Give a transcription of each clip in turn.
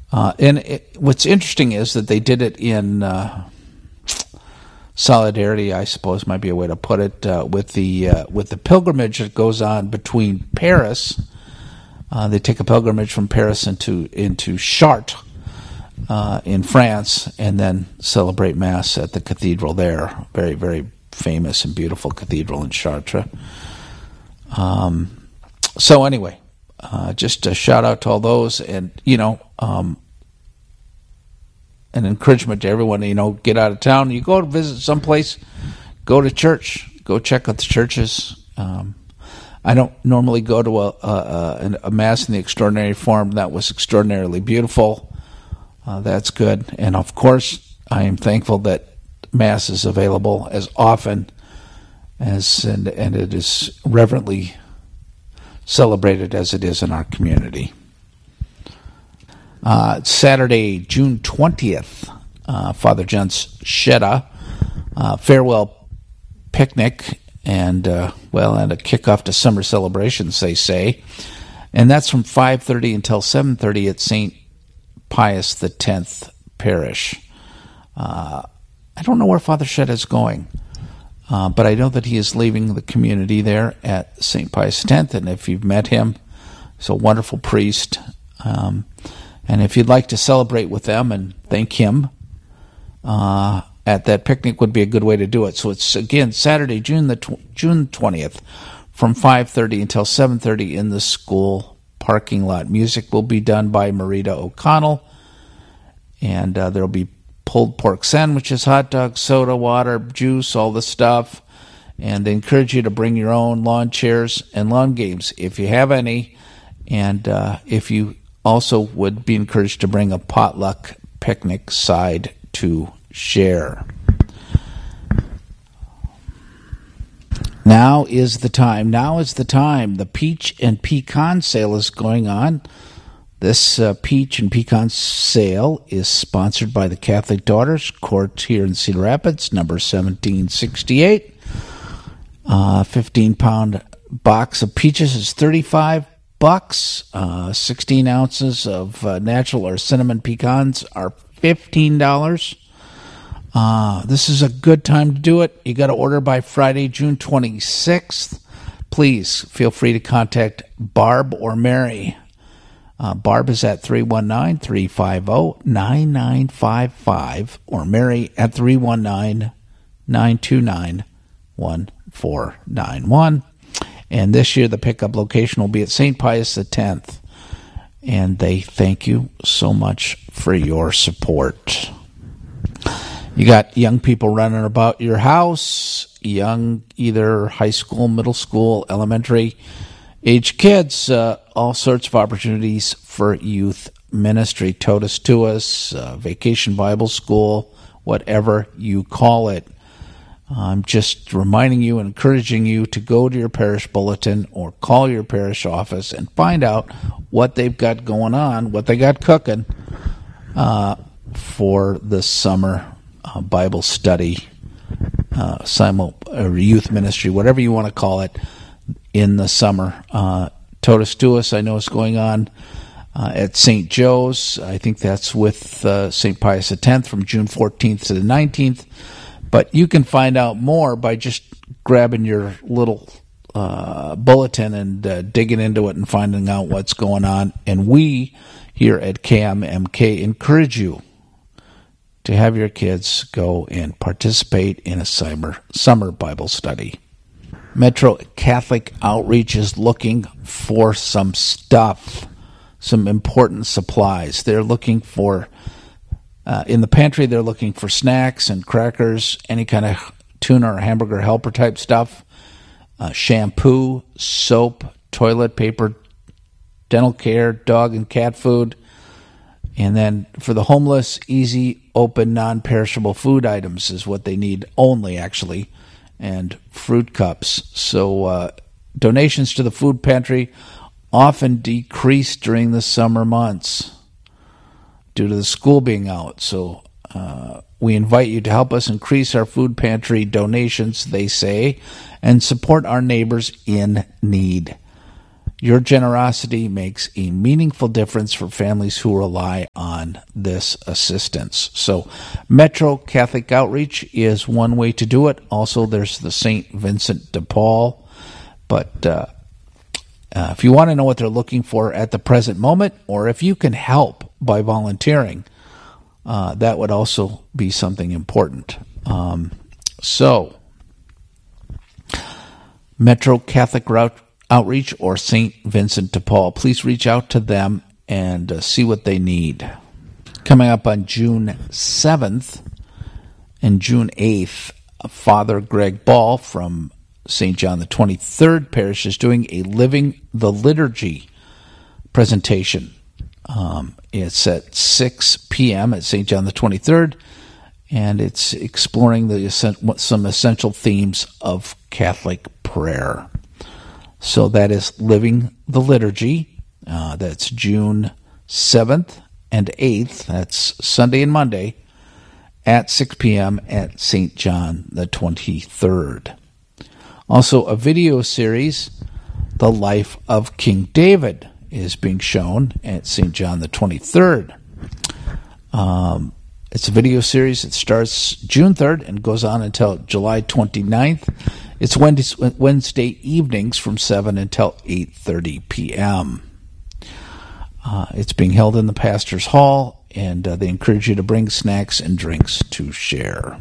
What's interesting is that they did it in solidarity, I suppose might be a way to put it, with the pilgrimage that goes on between Paris. They take a pilgrimage from Paris into Chartres in France, and then celebrate Mass at the cathedral there. Very, very famous and beautiful cathedral in Chartres. So anyway, just a shout out to all those, and an encouragement to everyone. Get out of town. You go to visit someplace, go to church, go check out the churches. I don't normally go to a Mass in the Extraordinary Form. That was extraordinarily beautiful. That's good. And of course, I am thankful that Mass is available as often and it is reverently celebrated as it is in our community. Saturday, June 20th, Father John's Shedda farewell picnic and a kickoff to summer celebrations, they say. And that's from 5:30 until 7:30 at St. Pius X Parish. I don't know where Father Shedda is going, but I know that he is leaving the community there at St. Pius X, and if you've met him, he's a wonderful priest. And if you'd like to celebrate with them and thank him, at that picnic would be a good way to do it. So it's, again, Saturday, June 20th, from 5:30 until 7:30 in the school parking lot. Music will be done by Marita O'Connell, and there will be pulled pork sandwiches, hot dogs, soda, water, juice, all the stuff. And they encourage you to bring your own lawn chairs and lawn games if you have any. And if you also would be encouraged to bring a potluck picnic side to share. Now is the time. The peach and pecan sale is going on. This peach and pecan sale is sponsored by the Catholic Daughters Court here in Cedar Rapids, number 1768. 15-pound box of peaches is $35. 16 ounces of natural or cinnamon pecans are $15. This is a good time to do it. You got to order by Friday, June 26th. Please feel free to contact Barb or Mary. Barb is at 319-350-9955 or Mary at 319-929-1491. And this year, the pickup location will be at St. Pius X. And they thank you so much for your support. You got young people running about your house, young, either high school, middle school, elementary age kids, all sorts of opportunities for youth ministry. Totus Tuus, Vacation Bible School, whatever you call it. I'm just reminding you and encouraging you to go to your parish bulletin or call your parish office and find out what they've got going on, what they got cooking for the summer Bible study, youth ministry, whatever you want to call it, in the summer. Totus Tuus, I know, is going on at St. Joe's. I think that's with St. Pius X from June 14th to the 19th. But you can find out more by just grabbing your little bulletin and digging into it and finding out what's going on. And we here at KMMK encourage you to have your kids go and participate in a summer Bible study. Metro Catholic Outreach is looking for some stuff, some important supplies. They're looking for in the pantry, they're looking for snacks and crackers, any kind of tuna or hamburger helper type stuff, shampoo, soap, toilet paper, dental care, dog and cat food. And then for the homeless, easy, open, non-perishable food items is what they need only, actually, and fruit cups. So donations to the food pantry often decrease during the summer months due to the school being out. So we invite you to help us increase our food pantry donations, they say, and support our neighbors in need. Your generosity makes a meaningful difference for families who rely on this assistance. So Metro Catholic Outreach is one way to do it. Also, there's the St. Vincent de Paul. But if you want to know what they're looking for at the present moment, or if you can help by volunteering, that would also be something important. So Metro Catholic Outreach or St. Vincent de Paul. Please reach out to them and see what they need. Coming up on June 7th and June 8th, Father Greg Ball from St. John the 23rd Parish is doing a Living the Liturgy presentation. It's at 6 p.m. at St. John the 23rd, and it's exploring some essential themes of Catholic prayer. So that is Living the Liturgy. That's June 7th and 8th. That's Sunday and Monday at 6 p.m. at St. John the 23rd. Also, a video series, The Life of King David, is being shown at St. John the 23rd. It's a video series. It starts June 3rd and goes on until July 29th. It's Wednesday evenings from 7 until 8:30 p.m. It's being held in the Pastor's Hall, and they encourage you to bring snacks and drinks to share.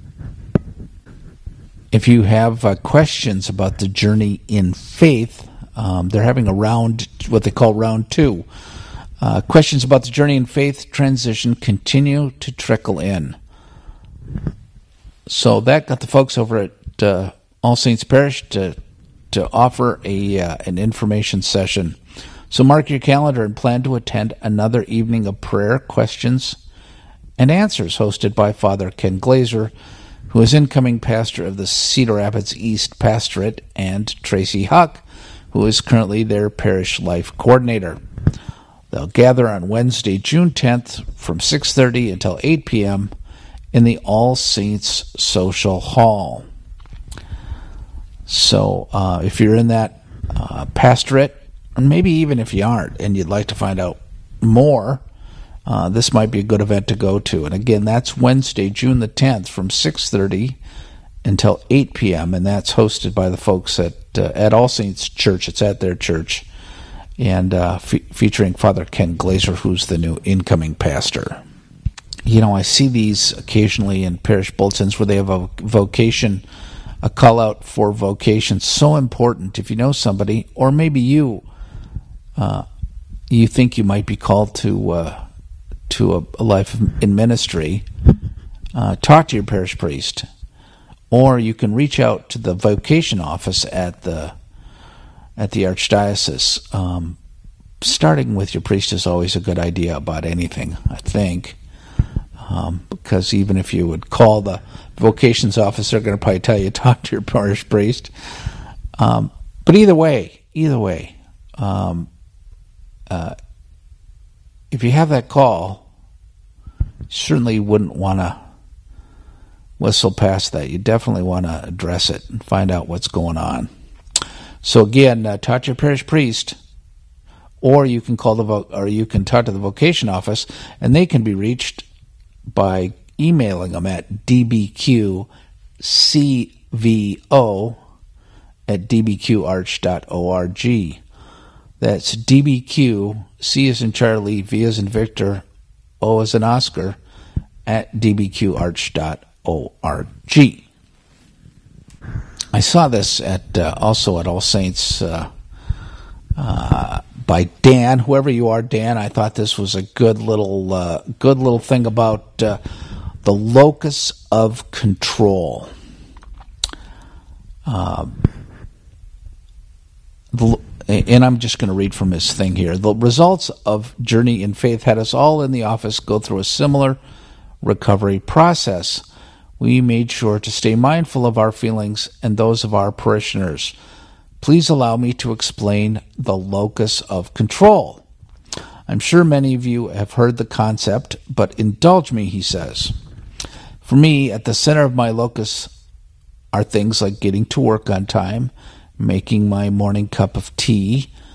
If you have questions about the journey in faith, they're having a round, what they call round 2. Questions about the journey in faith transition continue to trickle in. So that got the folks over at All Saints Parish to offer an information session. So mark your calendar and plan to attend another evening of prayer, questions, and answers hosted by Father Ken Glazer, who is incoming pastor of the Cedar Rapids East Pastorate, and Tracy Huck, who is currently their parish life coordinator. They'll gather on Wednesday, June 10th from 6:30 until 8 p.m. in the All Saints Social Hall. So if you're in that pastorate, and maybe even if you aren't and you'd like to find out more, this might be a good event to go to. And again, that's Wednesday, June the 10th from 6:30 until 8 p.m. And that's hosted by the folks at All Saints Church. It's at their church. And featuring Father Ken Glazer, who's the new incoming pastor. You know, I see these occasionally in parish bulletins where they have a vocation, a call out for vocation. So important. If you know somebody, or maybe you think you might be called to a life in ministry, talk to your parish priest, or you can reach out to the vocation office at the Archdiocese. Starting with your priest is always a good idea about anything, I think, because even if you would call the vocations office, they're going to probably tell you to talk to your parish priest. But either way, if you have that call, you certainly wouldn't want to whistle past that. You definitely want to address it and find out what's going on. So again, talk to your parish priest, or you can call you can talk to the vocation office, and they can be reached by emailing them at dbqcvo@dbqarch.org. That's dbq, C as in Charlie, V as in Victor, O as in Oscar, at dbqarch.org. I saw this also at All Saints by Dan. Whoever you are, Dan, I thought this was a good little thing about the locus of control. And I'm just going to read from his thing here. The results of Journey in Faith had us all in the office go through a similar recovery process. We made sure to stay mindful of our feelings and those of our parishioners. Please allow me to explain the locus of control. I'm sure many of you have heard the concept, but indulge me, he says. For me, at the center of my locus are things like getting to work on time, making my morning cup of tea,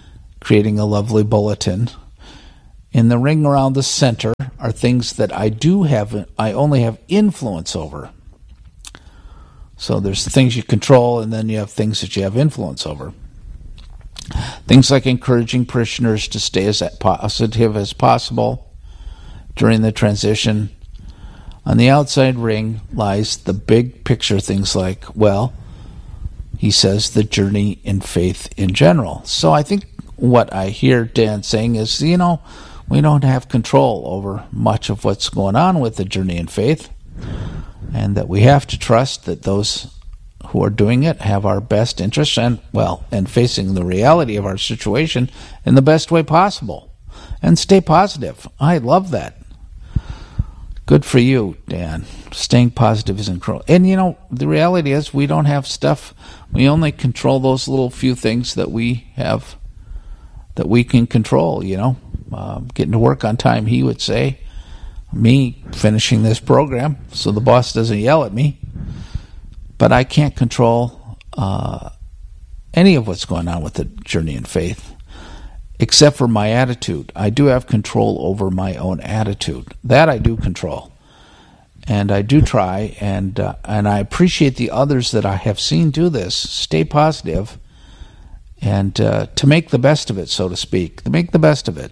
creating a lovely bulletin. In the ring around the center are things that I only have influence over. So there's the things you control, and then you have things that you have influence over. Things like encouraging parishioners to stay as positive as possible during the transition. On the outside ring lies the big picture things like, well, he says, the journey in faith in general. So I think what I hear Dan saying is, we don't have control over much of what's going on with the journey in faith, and that we have to trust that those who are doing it have our best interests and facing the reality of our situation in the best way possible. And stay positive. I love that. Good for you, Dan. Staying positive is incredible. And the reality is we don't have stuff. We only control those little few things that we have, that we can control, getting to work on time, he would say. Me finishing this program so the boss doesn't yell at me. But I can't control any of what's going on with the journey in faith, except for my attitude. I do have control over my own attitude. That I do control. And I do try, and I appreciate the others that I have seen do this. Stay positive, and to make the best of it, so to speak. To make the best of it.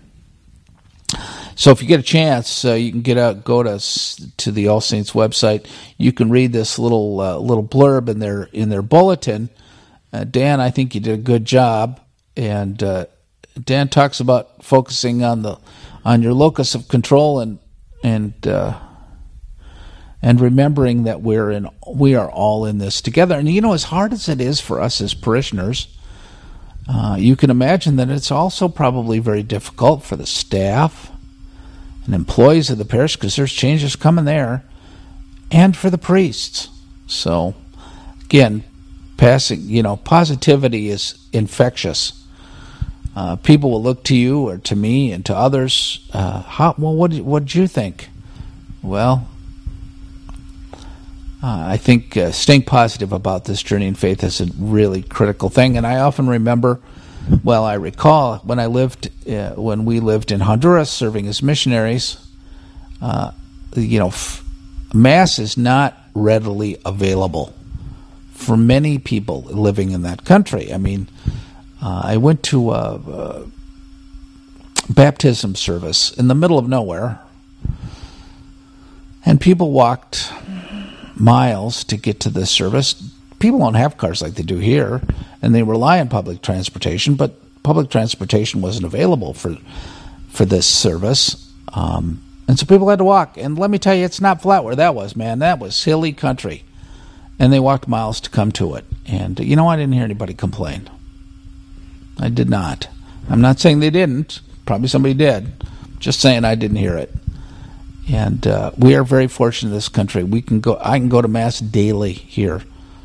So if you get a chance, you can go to the All Saints website. You can read this little blurb in their bulletin. Dan, I think you did a good job, and Dan talks about focusing on your locus of control and remembering that we are all in this together. And as hard as it is for us as parishioners, you can imagine that it's also probably very difficult for the staff and employees of the parish, because there's changes coming there, and for the priests. So, again, positivity is infectious. People will look to you or to me and to others. What did you think? Well, I think staying positive about this journey in faith is a really critical thing. And I often remember, I recall when we lived in Honduras serving as missionaries, Mass is not readily available for many people living in that country. I mean, I went to a baptism service in the middle of nowhere, and people walked miles to get to this service. People don't have cars like they do here, and they rely on public transportation, but public transportation wasn't available for this service. And so people had to walk. And let me tell you, it's not flat where that was, man. That was hilly country. And they walked miles to come to it. And, I didn't hear anybody complain. I did not. I'm not saying they didn't. Probably somebody did. Just saying I didn't hear it. And we are very fortunate in this country. I can go to Mass daily here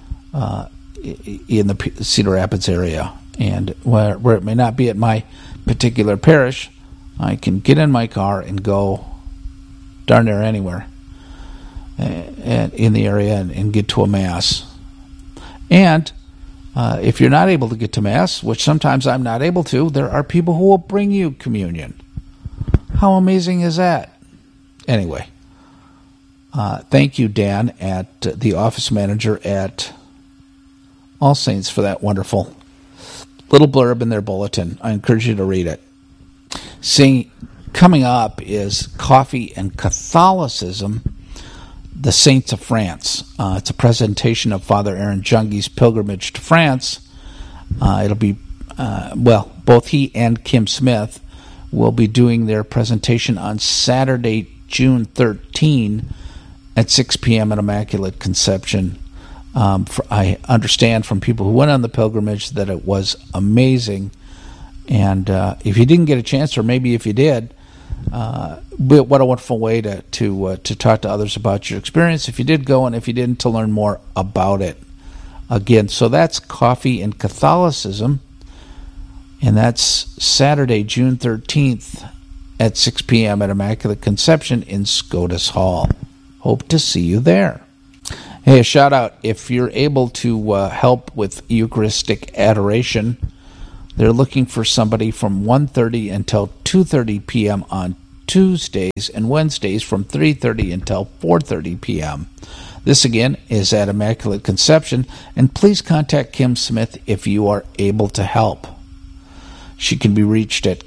in the Cedar Rapids area. And where it may not be at my particular parish, I can get in my car and go darn near anywhere in the area and get to a Mass. And if you're not able to get to Mass, which sometimes I'm not able to, there are people who will bring you communion. How amazing is that? Anyway, thank you, Dan, at the office manager at All Saints, for that wonderful little blurb in their bulletin. I encourage you to read it. Coming up is Coffee and Catholicism, the Saints of France. It's a presentation of Father Aaron Junge's pilgrimage to France. It'll be, both he and Kim Smith will be doing their presentation on Saturday, June 13 at 6 p.m. at Immaculate Conception. I understand from people who went on the pilgrimage that it was amazing. And if you didn't get a chance, or maybe if you did, what a wonderful way to talk to others about your experience if you did go, and if you didn't, to learn more about it. Again, so that's Coffee and Catholicism, and that's Saturday, June 13th at 6 p.m. at Immaculate Conception in Scotus Hall. Hope to see you there. Hey, a shout out, if you're able to help with Eucharistic adoration, They're looking for somebody from 1:30 until 2:30 p.m. on Tuesdays and Wednesdays from 3:30 until 4:30 p.m. This again is at Immaculate Conception, and please contact Kim Smith if you are able to help. She can be reached at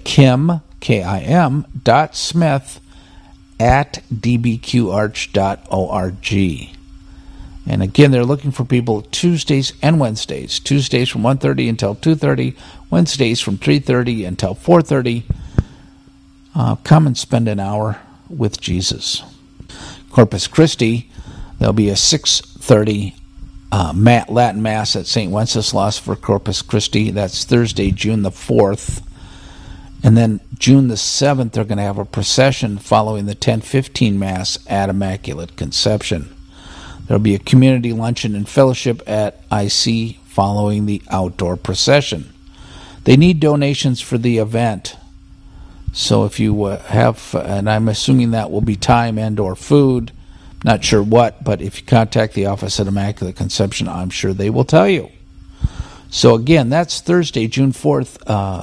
kim.smith@dbqarch.org. And again, they're looking for people Tuesdays and Wednesdays. Tuesdays from 1:30 until 2:30, Wednesdays from 3:30 until 4:30. Come and spend an hour with Jesus. Corpus Christi, there'll be a 6:30 Latin Mass at St. Wenceslas for Corpus Christi. That's Thursday, June the 4th. And then June the 7th, they're going to have a procession following the 10:15 Mass at Immaculate Conception. There'll be a community luncheon and fellowship at IC following the outdoor procession. They need donations for the event. So if you have, and I'm assuming that will be time and or food, not sure what, but if you contact the office at Immaculate Conception, I'm sure they will tell you. So again, that's Thursday, June 4th,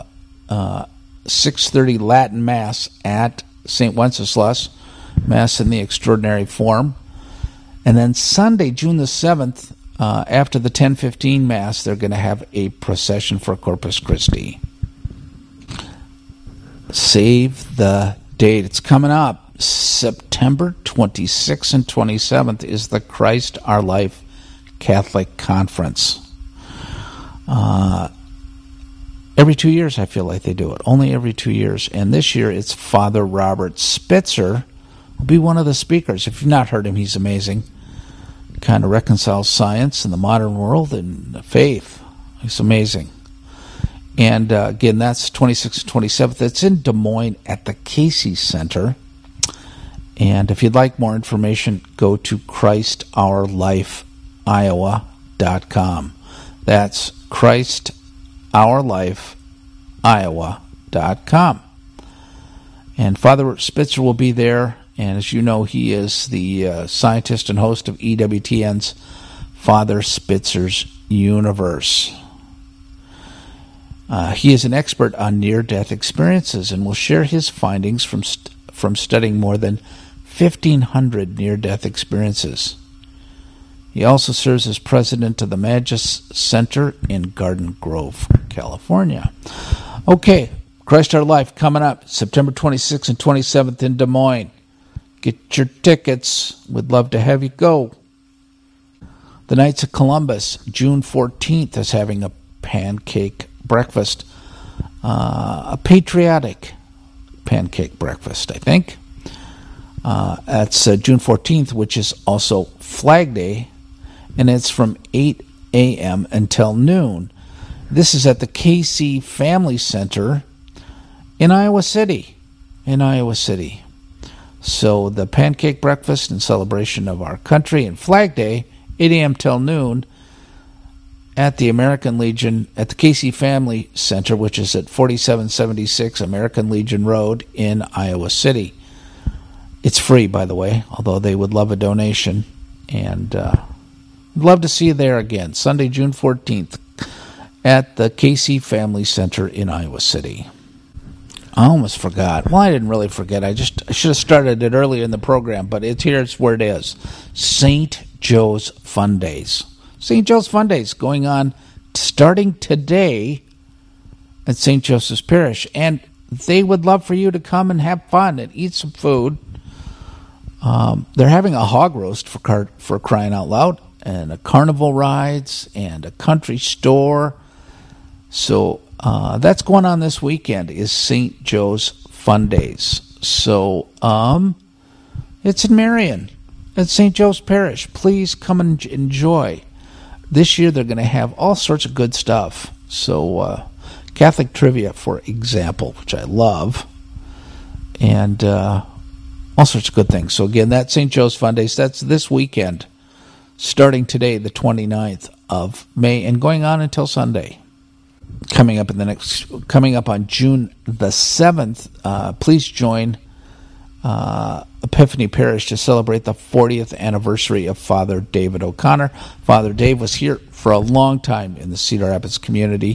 6:30 Latin Mass at St. Wenceslas, Mass in the Extraordinary Form. And then Sunday, June the 7th, after the 10:15 Mass, they're going to have a procession for Corpus Christi. Save the date. It's coming up. September 26th and 27th is the Christ Our Life Catholic Conference. Every 2 years, I feel like they do it. Only every 2 years. And this year, it's Father Robert Spitzer will be one of the speakers. If you've not heard him, he's amazing. Kind of reconciles science and the modern world and faith. He's amazing. And again, that's 26th and 27th. It's in Des Moines at the Casey Center. And if you'd like more information, go to ChristOurLifeIowa.com. That's ChristOurLifeIowa.com. And Father Spitzer will be there. And as you know, he is the scientist and host of EWTN's Father Spitzer's Universe. He is an expert on near-death experiences and will share his findings from studying more than 1,500 near-death experiences. He also serves as president of the Magis Center in Garden Grove, California. Okay, Christ Our Life coming up September 26th and 27th in Des Moines. Get your tickets. We'd love to have you go. The Knights of Columbus, June 14th, is having a pancake breakfast. A patriotic pancake breakfast, I think. That's June 14th, which is also Flag Day, and it's from 8 a.m. until noon. This is at the KC Family Center in Iowa City. So the pancake breakfast in celebration of our country and Flag Day, 8 a.m. till noon, at the American Legion, at the KC Family Center, which is at 4776 American Legion Road in Iowa City. It's free, by the way, although they would love a donation. And love to see you there again, Sunday, June 14th, at the KC Family Center in Iowa City. I almost forgot. Well, I didn't really forget. I should have started it earlier in the program, but here's where it is. St. Joe's Fun Days. St. Joe's Fun Days going on starting today at St. Joseph's Parish. And they would love for you to come and have fun and eat some food. They're having a hog roast for crying out loud, and a carnival rides, and a country store. So that's going on this weekend, is St. Joe's Fun Days. So it's in Marion at St. Joe's Parish. Please come and enjoy. This year they're going to have all sorts of good stuff. So Catholic trivia, for example, which I love, and all sorts of good things. So again, that's St. Joe's Fun Days. That's this weekend, starting today, the 29th of May, and going on until Sunday. Coming up on June the 7th, please join Epiphany Parish to celebrate the 40th anniversary of Father David O'Connor. Father Dave was here for a long time in the Cedar Rapids community,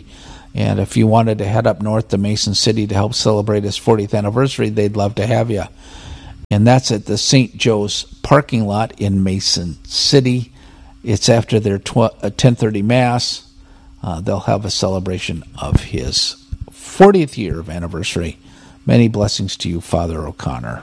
And if you wanted to head up north to Mason City to help celebrate his 40th anniversary, they'd love to have you. And that's at the St. Joe's parking lot in Mason City. It's after their 10:30 Mass. They'll have a celebration of his 40th year of anniversary. Many blessings to you, Father O'Connor.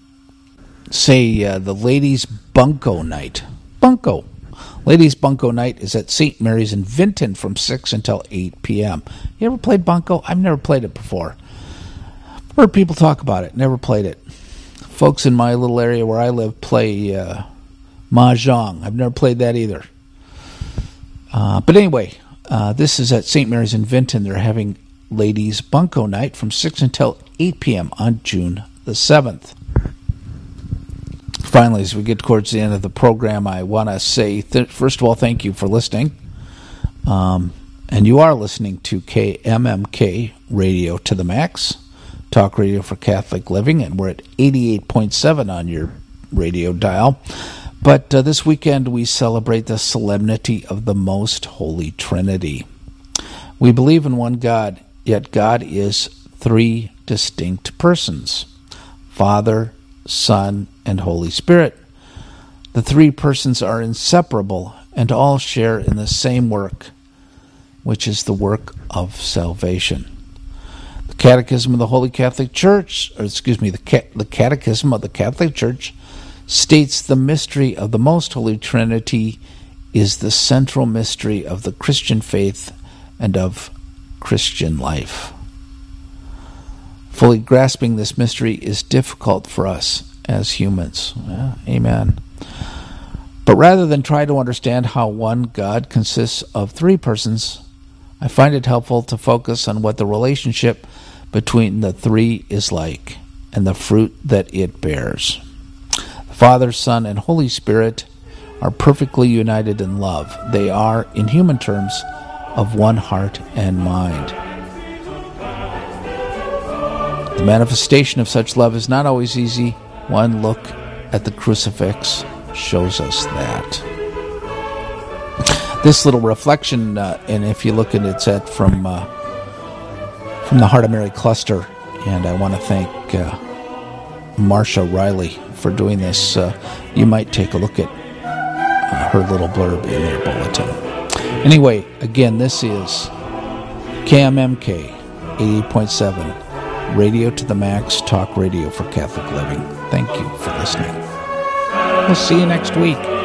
Say the Ladies' Bunco Night. Bunco. Ladies' Bunco Night is at St. Mary's in Vinton from 6 until 8 p.m. You ever played Bunco? I've never played it before. I've heard people talk about it. Never played it. Folks in my little area where I live play Mahjong. I've never played that either. But anyway, this is at St. Mary's in Vinton. They're having Ladies' Bunco Night from 6 until 8 p.m. on June the 7th. Finally, as we get towards the end of the program, I want to say, first of all, thank you for listening. And you are listening to KMMK Radio to the Max, Talk Radio for Catholic Living, and we're at 88.7 on your radio dial. But this weekend we celebrate the solemnity of the Most Holy Trinity. We believe in one God, yet God is three distinct persons: Father, Son, and Holy Spirit. The three persons are inseparable and all share in the same work, which is the work of salvation. The Catechism of the Holy Catholic Church, the Catechism of the Catholic Church states the mystery of the Most Holy Trinity is the central mystery of the Christian faith and of Christian life. Fully grasping this mystery is difficult for us as humans. Yeah, amen. But rather than try to understand how one God consists of three persons, I find it helpful to focus on what the relationship between the three is like and the fruit that it bears. The Father, Son, and Holy Spirit are perfectly united in love. They are, in human terms, of one heart and mind. The manifestation of such love is not always easy. One look at the crucifix shows us that. This little reflection, and if you look at it, it's from the Heart of Mary Cluster, and I want to thank Marcia Riley for doing this. You might take a look at her little blurb in their bulletin. Anyway, again, this is KMMK 88.7. Radio to the Max, Talk Radio for Catholic Living. Thank you for listening. We'll see you next week.